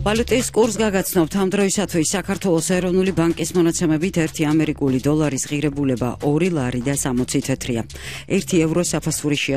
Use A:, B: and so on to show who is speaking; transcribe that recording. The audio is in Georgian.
A: ვალუტის კურსს გაგაცნობთ ამ დროისათვის საქართველოს ეროვნული ბანკის მონაცემებით 1 ამერიკული დოლარის ღირებულება 2 ლარი და 60 თეთრია. 1 ევრო საფასურიშია